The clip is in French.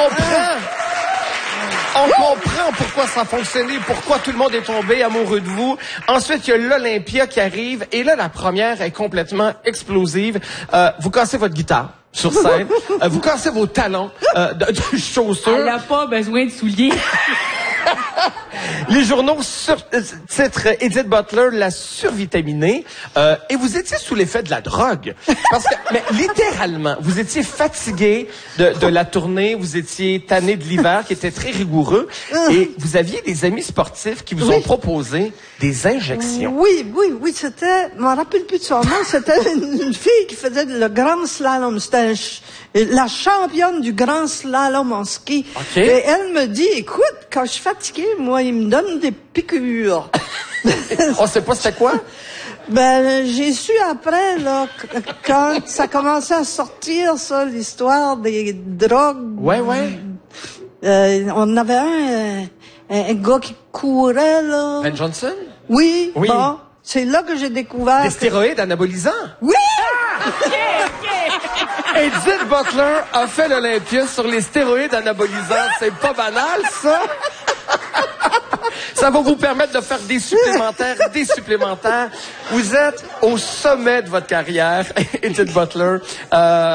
On comprend pourquoi ça a fonctionné, pourquoi tout le monde est tombé amoureux de vous. Ensuite, il y a l'Olympia qui arrive. Et là, la première est complètement explosive. Vous cassez votre guitare sur scène. Vous cassez vos talons de chaussures. Elle n'a pas besoin de souliers. Les journaux titrent Edith Butler, la survitaminée. Et vous étiez sous l'effet de la drogue. Parce que, mais littéralement, vous étiez fatigué de la tournée, vous étiez tanné de l'hiver qui était très rigoureux. Et vous aviez des amis sportifs qui vous ont proposé des injections. Oui, c'était, je me rappelle plus de son nom, c'était une fille qui faisait le grand slalom. C'était la championne du grand slalom en ski. Okay. Et elle me dit, écoute, quand je suis fatiguée, moi, il me donne des piqûres. On sait pas c'était quoi? Ben, j'ai su après, là, quand ça commençait à sortir, ça, l'histoire des drogues. Ouais. On avait un gars qui courait, là. Ben Johnson? Oui. Oui. Bon, c'est là que j'ai découvert. Des stéroïdes anabolisants? Oui! Edith Butler a fait l'Olympia sur les stéroïdes anabolisants. C'est pas banal, ça? Ça va vous permettre de faire des supplémentaires. Vous êtes au sommet de votre carrière, Edith Butler.